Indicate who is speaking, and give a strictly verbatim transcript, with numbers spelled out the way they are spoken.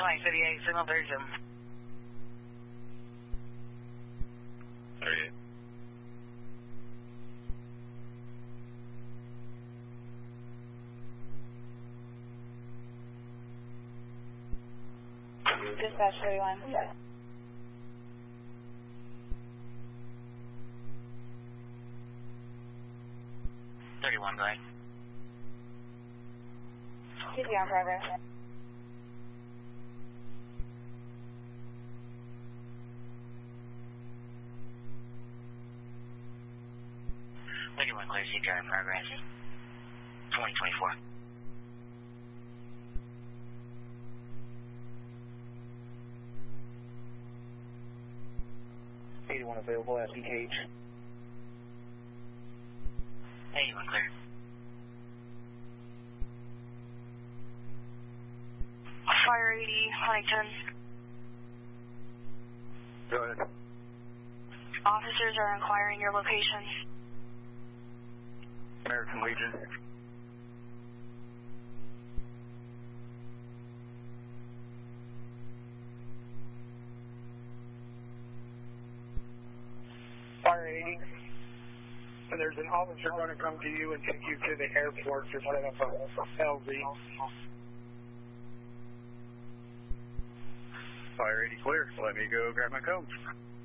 Speaker 1: twenty fifty-eight, signal thirty-seven.
Speaker 2: thirty-eight.
Speaker 3: Dispatch thirty-one.
Speaker 1: thirty-one, go ahead.
Speaker 3: T P on progress.
Speaker 1: thirty-one, clear, C P R in progress. twenty twenty-four.
Speaker 4: eighty-one available at E H.
Speaker 1: eighty-one, clear.
Speaker 3: Fire eighty, Huntington.
Speaker 4: Go ahead.
Speaker 3: Officers are inquiring your location.
Speaker 4: American Legion.
Speaker 5: Fire eighty. And there's an officer going to come to you and take you to the airport to set up a L Z.
Speaker 4: Fire eighty clear. Let me go grab my cones.